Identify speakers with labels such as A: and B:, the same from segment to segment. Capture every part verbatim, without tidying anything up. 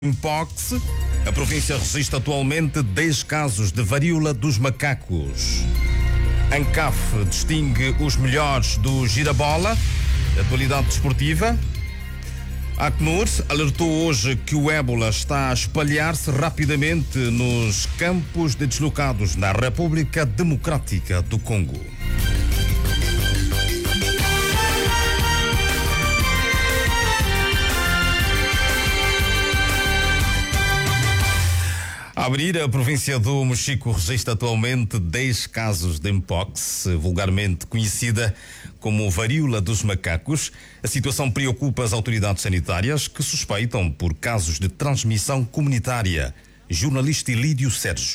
A: Mpox, a província registra atualmente dez casos de varíola dos macacos. ANCAF distingue os melhores do girabola. Atualidade desportiva. A Acnur alertou hoje que o ébola está a espalhar-se rapidamente nos campos de deslocados na República Democrática do Congo. A abrir, a província do Mochico registra atualmente dez casos de Mpox, vulgarmente conhecida como varíola dos macacos. A situação preocupa as autoridades sanitárias, que suspeitam por casos de transmissão comunitária. Jornalista Lídio Sérgio.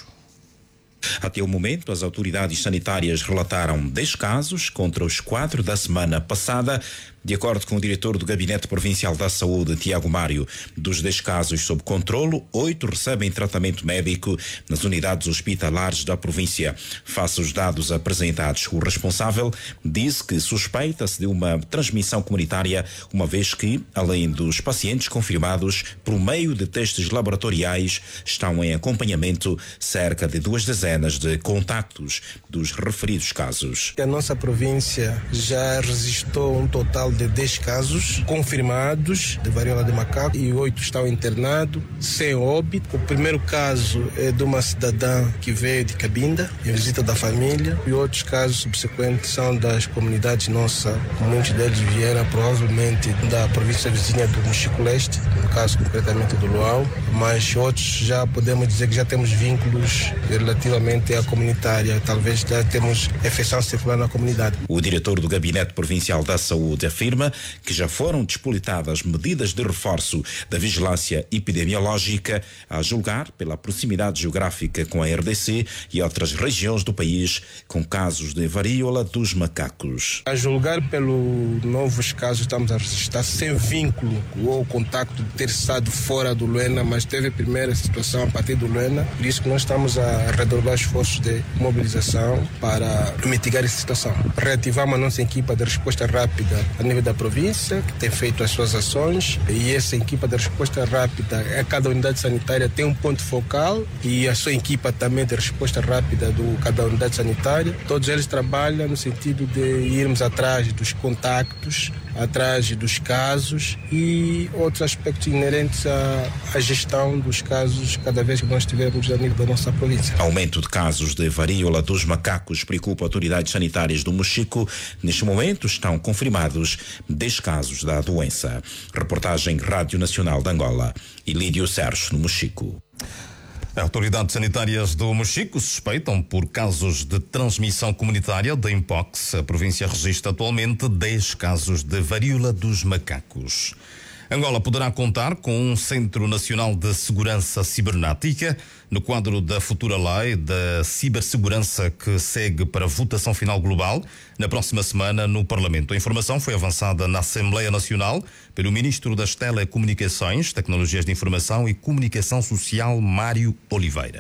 B: Até o momento, as autoridades sanitárias relataram dez casos contra os quatro da semana passada. De acordo com o diretor do Gabinete Provincial da Saúde, Tiago Mário, dos dez casos sob controlo, oito recebem tratamento médico nas unidades hospitalares da província. Face aos dados apresentados, o responsável disse que suspeita-se de uma transmissão comunitária, uma vez que, além dos pacientes confirmados, por meio de testes laboratoriais, estão em acompanhamento cerca de duas dezenas de contactos dos referidos casos.
C: A nossa província já registrou um total de dez casos confirmados de varíola de macaco e oito estão internados sem óbito. O primeiro caso é de uma cidadã que veio de Cabinda em visita da família, e outros casos subsequentes são das comunidades nossas. Muitos deles vieram provavelmente da província vizinha do Mochico Leste, no caso concretamente do Luau, mas outros já podemos dizer que já temos vínculos relativamente à comunitária, talvez já temos infecção circular na comunidade.
B: O diretor do Gabinete Provincial da Saúde afirma que já foram despolitadas medidas de reforço da vigilância epidemiológica, a julgar pela proximidade geográfica com a R D C e outras regiões do país com casos de varíola dos macacos.
C: A julgar pelos novos casos, estamos a registrar sem vínculo ou contacto de ter estado fora do Luena, mas teve a primeira situação a partir do Luena, por isso que nós estamos a redobrar esforços de mobilização para mitigar essa situação. Reativamos a nossa equipa de resposta rápida a nível da província, que tem feito as suas ações, e essa equipa de resposta rápida, a cada unidade sanitária tem um ponto focal e a sua equipa também de resposta rápida de cada unidade sanitária. Todos eles trabalham no sentido de irmos atrás dos contactos, atrás dos casos e outros aspectos inerentes à, à gestão dos casos cada vez que nós tivermos a nível da nossa província.
B: Aumento de casos de varíola dos macacos preocupa autoridades sanitárias do Mochico. Neste momento estão confirmados dez casos da doença. Reportagem Rádio Nacional de Angola. Lídio Sérgio, no Mochico.
A: Autoridades sanitárias do Mochico suspeitam por casos de transmissão comunitária da Mpox. A província registra atualmente dez casos de varíola dos macacos. Angola poderá contar com um Centro Nacional de Segurança Cibernética no quadro da futura lei da cibersegurança, que segue para votação final global na próxima semana no Parlamento. A informação foi avançada na Assembleia Nacional pelo Ministro das Telecomunicações, Tecnologias de Informação e Comunicação Social, Mário Oliveira.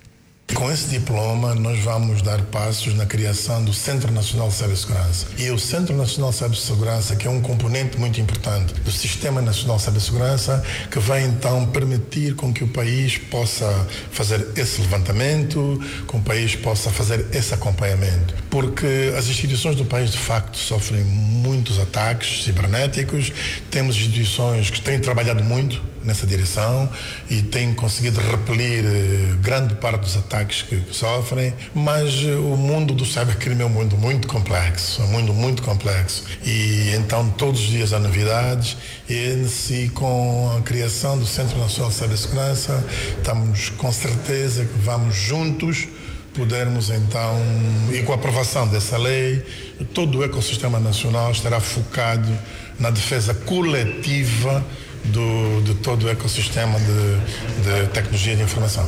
D: Com esse diploma, nós vamos dar passos na criação do Centro Nacional de Cibersegurança. E o Centro Nacional de Cibersegurança, que é um componente muito importante do Sistema Nacional de Cibersegurança, que vai então permitir com que o país possa fazer esse levantamento, que o país possa fazer esse acompanhamento. Porque as instituições do país, de facto, sofrem muitos ataques cibernéticos. Temos instituições que têm trabalhado muito nessa direção e têm conseguido repelir eh, grande parte dos ataques que sofrem, mas eh, o mundo do cybercrime é um mundo muito complexo, é um mundo muito complexo, e então todos os dias há novidades, e se com a criação do Centro Nacional de Cibersegurança estamos com certeza que vamos juntos podermos então, e com a aprovação dessa lei, todo o ecossistema nacional estará focado na defesa coletiva Do, de todo o ecossistema de, de tecnologia de informação.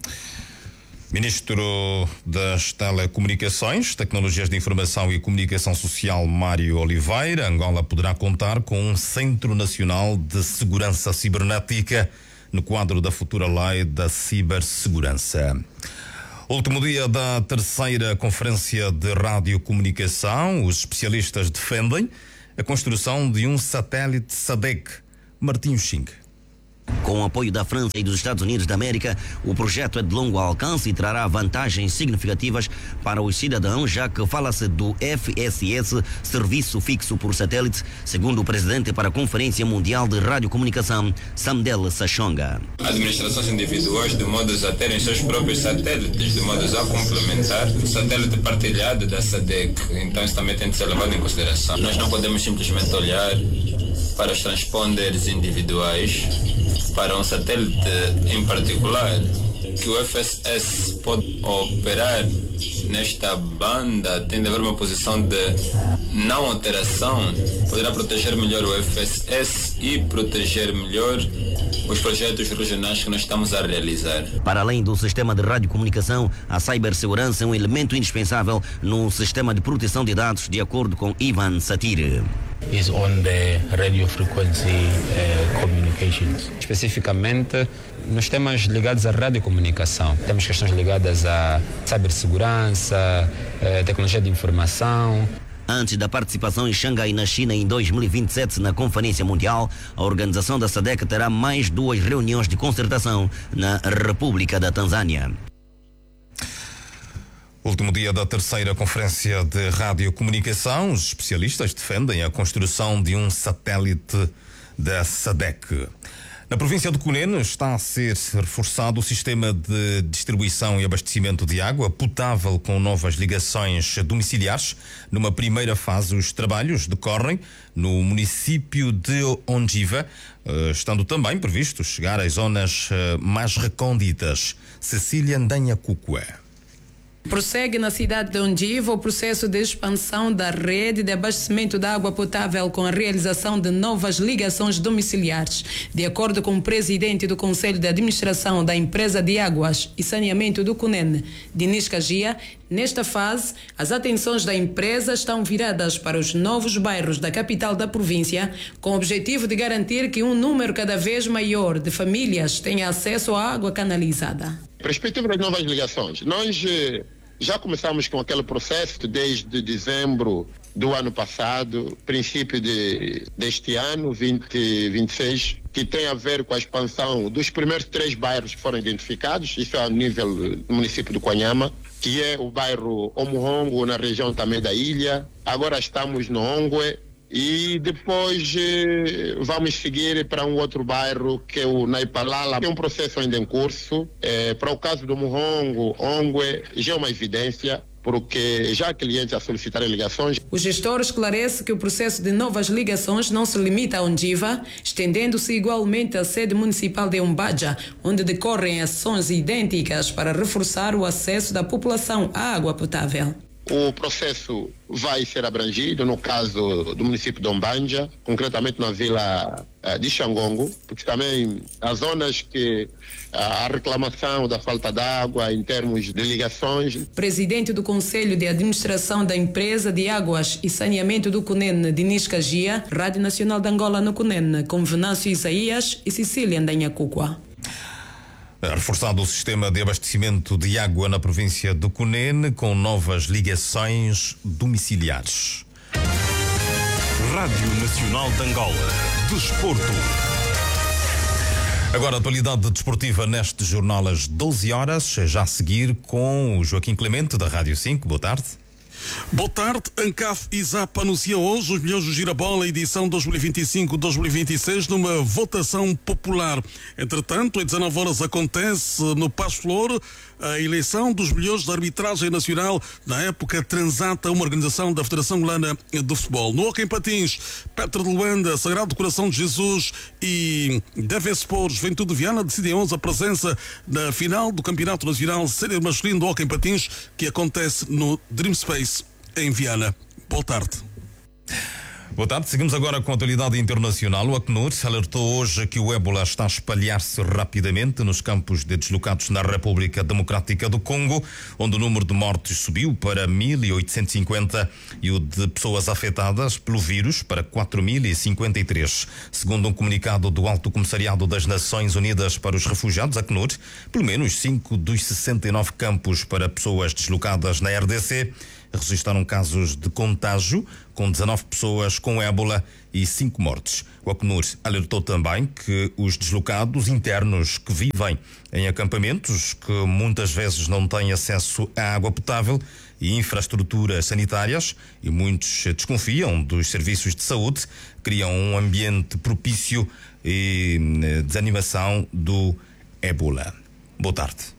A: Ministro das Telecomunicações, Tecnologias de Informação e Comunicação Social, Mário Oliveira. Angola poderá contar com um Centro Nacional de Segurança Cibernética no quadro da futura lei da cibersegurança. Último dia da terceira Conferência de Radiocomunicação, os especialistas defendem a construção de um satélite SADEC. Martinho Xing.
E: Com o apoio da França e dos Estados Unidos da América, o projeto é de longo alcance e trará vantagens significativas para os cidadãos, já que fala-se do F S S, Serviço Fixo por Satélite, segundo o presidente para a Conferência Mundial de Radiocomunicação, Samdel Sachonga.
F: Administrações individuais, de modo a terem seus próprios satélites, de modo a complementar o satélite partilhado da S A D E C. Então isso também tem de ser levado em consideração. Nós não podemos simplesmente olhar para os transponders individuais, para um satélite em particular, que o F S S pode operar nesta banda, tem de haver uma posição de não alteração, poderá proteger melhor o F S S e proteger melhor os projetos regionais que nós estamos a realizar.
E: Para além do sistema de radiocomunicação, a cibersegurança é um elemento indispensável no sistema de proteção de dados, de acordo com Ivan Satir.
G: Is on the radio frequency uh, communications. Especificamente nos temas ligados à radiocomunicação. Temos questões ligadas à cibersegurança, uh, tecnologia de informação.
E: Antes da participação em Xangai, na China, em dois mil e vinte e sete, na Conferência Mundial, a organização da S A D E C terá mais duas reuniões de concertação na República da Tanzânia.
A: Último dia da terceira Conferência de Radiocomunicação, os especialistas defendem a construção de um satélite da S A D E C. Na província de Cunene está a ser reforçado o sistema de distribuição e abastecimento de água potável com novas ligações domiciliares. Numa primeira fase, os trabalhos decorrem no município de Ondiva, estando também previsto chegar às zonas mais recônditas. Cecília Ndanha Cucua.
H: Prossegue na cidade de Ondiva o processo de expansão da rede de abastecimento de água potável com a realização de novas ligações domiciliares. De acordo com o presidente do Conselho de Administração da Empresa de Águas e Saneamento do Cunene, Dinis Cagia, nesta fase, as atenções da empresa estão viradas para os novos bairros da capital da província, com o objetivo de garantir que um número cada vez maior de famílias tenha acesso à água canalizada.
I: Perspectiva das novas ligações. Nós já começamos com aquele processo desde dezembro do ano passado, princípio de, deste ano, vinte vinte e seis, que tem a ver com a expansão dos primeiros três bairros que foram identificados, isso é a nível do município do Quanhama, que é o bairro Omuhongo, na região também da ilha. Agora estamos no Ongue. E depois eh, vamos seguir para um outro bairro que é o Naipalala. Tem um processo ainda em curso. Eh, para o caso do Muhongo, Ongue, já é uma evidência, porque já há clientes a solicitarem ligações.
H: O gestor esclarece que o processo de novas ligações não se limita a Ondiva, estendendo-se igualmente à sede municipal de Umbaja, onde decorrem ações idênticas para reforçar o acesso da população à água potável.
I: O processo vai ser abrangido no caso do município de Ombanja, concretamente na vila uh, de Xangongo, porque também há zonas que uh, há reclamação da falta de água em termos de ligações.
H: Presidente do Conselho de Administração da Empresa de Águas e Saneamento do Cunene, Dinis Cagia, Rádio Nacional de Angola no Cunene, com Venâncio Isaías e Cecília Ndanha Cucua.
A: Reforçado o sistema de abastecimento de água na província do Cunene com novas ligações domiciliares.
J: Rádio Nacional de Angola. Desporto.
A: Agora a atualidade desportiva neste jornal às doze horas, já a seguir com o Joaquim Clemente da Rádio cinco. Boa tarde.
K: Boa tarde. ANCAF e ZAP anuncia hoje os melhores do Girabola, edição dois mil e vinte e cinco dois mil e vinte e seis, numa votação popular. Entretanto, às dezanove horas acontece no Paço Flor a eleição dos melhores da arbitragem nacional na época transata, uma organização da Federação Angolana de Futebol. No Hóquei em Patins, Petra de Luanda, Sagrado Coração de Jesus e Devespor, Juventude de Viana decidem onze a presença na final do Campeonato Nacional Sénior Masculino do Hóquei em Patins, que acontece no Dream Space em Viana. Boa tarde.
A: Boa tarde. Seguimos agora com a atualidade internacional. O Acnur alertou hoje que o ébola está a espalhar-se rapidamente nos campos de deslocados na República Democrática do Congo, onde o número de mortes subiu para mil oitocentos e cinquenta e o de pessoas afetadas pelo vírus para quatro mil e cinquenta e três. Segundo um comunicado do Alto Comissariado das Nações Unidas para os Refugiados, Acnur, pelo menos cinco dos sessenta e nove campos para pessoas deslocadas na R D C registraram casos de contágio, com dezanove pessoas com ébola e cinco mortes. O Acnur alertou também que os deslocados internos que vivem em acampamentos, que muitas vezes não têm acesso à água potável e infraestruturas sanitárias, e muitos desconfiam dos serviços de saúde, criam um ambiente propício e desanimação do ébola. Boa tarde.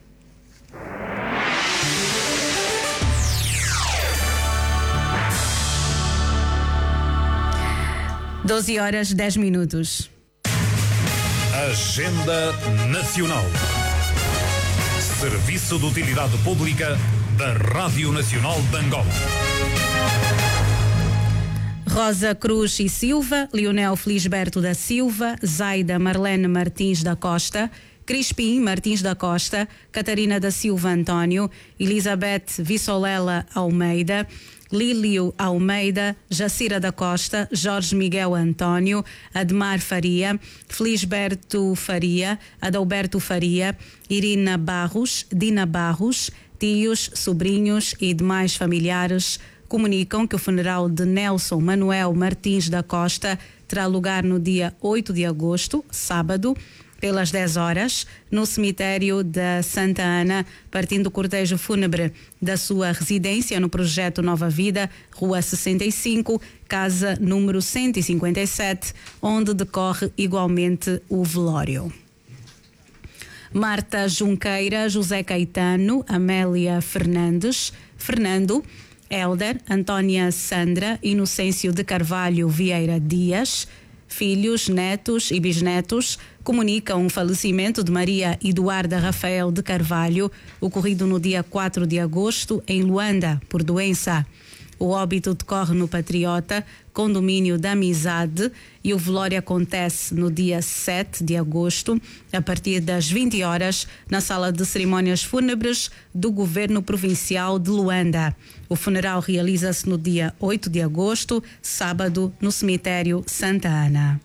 L: doze horas, dez minutos.
J: Agenda Nacional. Serviço de Utilidade Pública da Rádio Nacional de Angola.
L: Rosa Cruz e Silva, Leonel Felisberto da Silva, Zaida Marlene Martins da Costa, Crispim Martins da Costa, Catarina da Silva Antônio, Elizabeth Vissolela Almeida, Lílio Almeida, Jacira da Costa, Jorge Miguel Antônio, Admar Faria, Felisberto Faria, Adalberto Faria, Irina Barros, Dina Barros, tios, sobrinhos e demais familiares comunicam que o funeral de Nelson Manuel Martins da Costa terá lugar no dia oito de agosto, sábado, pelas dez horas, no cemitério da Santa Ana, partindo o cortejo fúnebre da sua residência no projeto Nova Vida, Rua sessenta e cinco, casa número cento e cinquenta e sete, onde decorre igualmente o velório. Marta Junqueira, José Caetano, Amélia Fernandes, Fernando, Helder, Antônia Sandra, Inocêncio de Carvalho Vieira Dias, filhos, netos e bisnetos comunicam o falecimento de Maria Eduarda Rafael de Carvalho, ocorrido no dia quatro de agosto em Luanda, por doença. O óbito decorre no Patriota, condomínio da Amizade, e o velório acontece no dia sete de agosto, a partir das vinte horas, na sala de cerimónias fúnebres do Governo Provincial de Luanda. O funeral realiza-se no dia oito de agosto, sábado, no cemitério Santa Ana.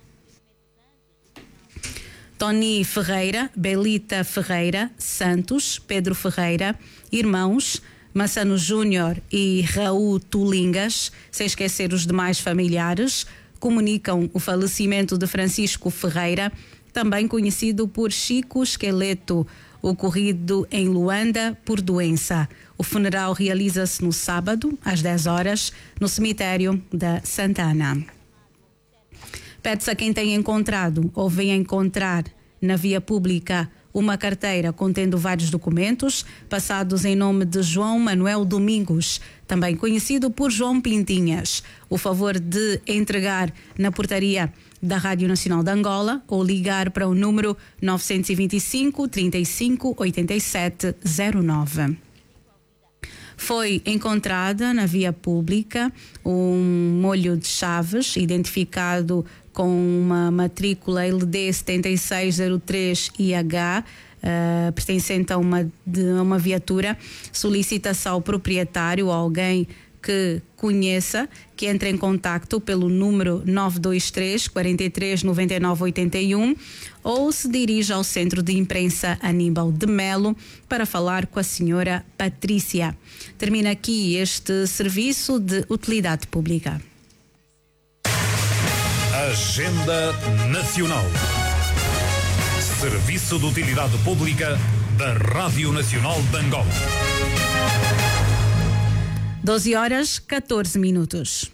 L: Tony Ferreira, Belita Ferreira, Santos, Pedro Ferreira, irmãos, Massano Júnior e Raul Tulingas, sem esquecer os demais familiares, comunicam o falecimento de Francisco Ferreira, também conhecido por Chico Esqueleto, ocorrido em Luanda por doença. O funeral realiza-se no sábado, às dez horas, no cemitério da Santa Ana. Pede-se a quem tem encontrado ou vem encontrar na via pública uma carteira contendo vários documentos passados em nome de João Manuel Domingos, também conhecido por João Pintinhas, o favor de entregar na portaria da Rádio Nacional de Angola ou ligar para o número nove dois cinco, trinta e cinco, oitenta e sete zero nove. Foi encontrada na via pública um molho de chaves identificado com uma matrícula L D sete seis zero três I H, uh, pertencente a uma, de uma viatura. Solicita-se ao proprietário ou alguém que conheça que entre em contacto pelo número nove dois três, quatro três, nove nove oito um ou se dirige ao Centro de Imprensa Aníbal de Melo para falar com a senhora Patrícia. Termina aqui este serviço de utilidade pública.
J: Agenda Nacional. Serviço de Utilidade Pública da Rádio Nacional de Angola.
L: doze horas, catorze minutos.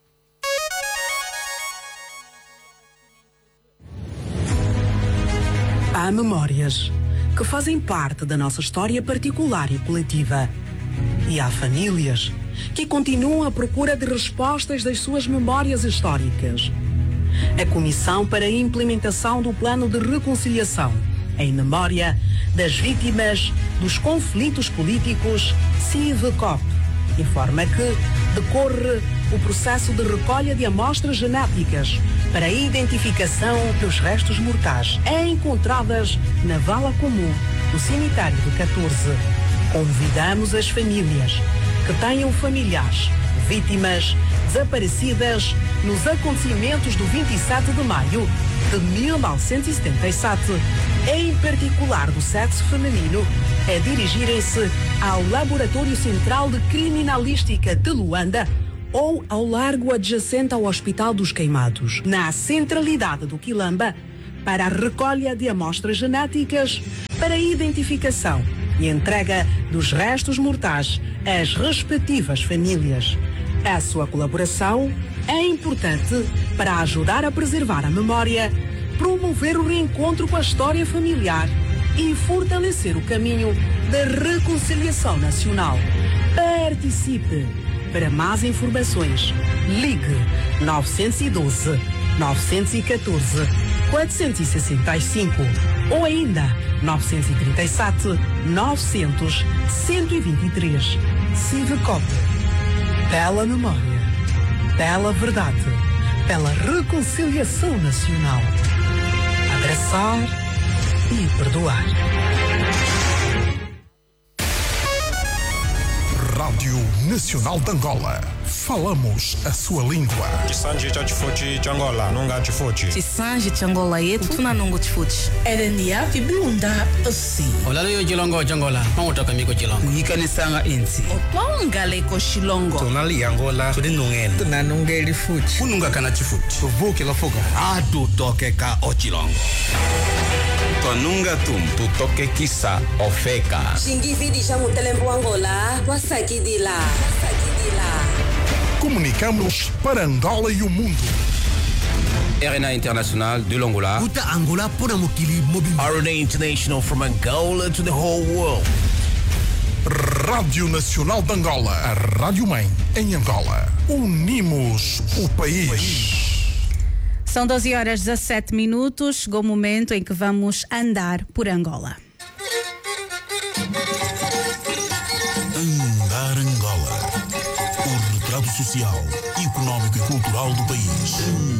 M: Há memórias que fazem parte da nossa história particular e coletiva. E há famílias que continuam à procura de respostas das suas memórias históricas. A Comissão para a Implementação do Plano de Reconciliação em memória das vítimas dos conflitos políticos, CIVCOP, informa que decorre o processo de recolha de amostras genéticas para a identificação dos restos mortais encontradas na vala comum do cemitério do catorze. Convidamos as famílias que tenham familiares, vítimas desaparecidas nos acontecimentos do vinte e sete de maio de mil novecentos e setenta e sete em particular do sexo feminino, é dirigirem-se ao Laboratório Central de Criminalística de Luanda ou ao largo adjacente ao Hospital dos Queimados, na centralidade do Quilamba, para a recolha de amostras genéticas para identificação e entrega dos restos mortais às respectivas famílias. A sua colaboração é importante para ajudar a preservar a memória, promover o reencontro com a história familiar e fortalecer o caminho da reconciliação nacional. Participe! Para mais informações, ligue nove um dois, nove um quatro, quatro seis cinco ou ainda nove três sete, nove zero zero, um dois três. Civicop. Pela memória, pela verdade, pela reconciliação nacional. Abraçar e perdoar.
N: Rádio Nacional de Angola. Falamos a sua língua.
O: Chisanji cha chifuchi cha Angola, nunga chifuchi.
P: Chisanji cha Angola yetu tuna nungu chifuchi.
Q: Erenia vibiunda asi.
R: Olalo yo chilongo cha Angola, mangotoka miko chilongo.
Q: Yikanisanga insi.
P: Otonga leko shilongo.
R: Tunali Angola, tudinungene.
Q: Tunanungeli fuchi.
R: Ununga kana chifuchi. Tuvuke la fuga. Atu toke ka ochilongo.
S: Tonunga tum, tu toke kisa ofeka.
T: Shingividi cha mutelembo Angola, wasaki dila. Wasaki dila.
N: Comunicamos para Angola e o mundo.
S: R N A International de l'Angola.
R: Uta Angola pura mukili mobile.
U: R N A International from Angola to the whole world.
N: Rádio Nacional de Angola, a Rádio Mãe em Angola. Unimos o país.
L: São doze horas e dezassete minutos. Chegou o momento em que vamos andar por Angola.
N: Andar Angola. O retrato social, económico e cultural do país.